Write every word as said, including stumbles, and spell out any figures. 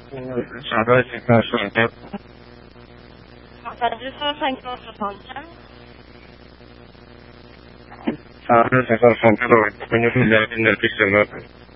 找到几个手的。 反正说上个是房间。 找到几个手的，我们就是聊天的第什么？